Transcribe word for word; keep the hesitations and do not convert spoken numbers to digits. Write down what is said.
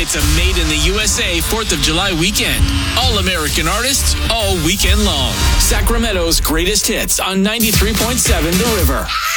It's a made in the U S A fourth of July weekend. All American artists, all weekend long. Sacramento's greatest hits on ninety-three point seven The River.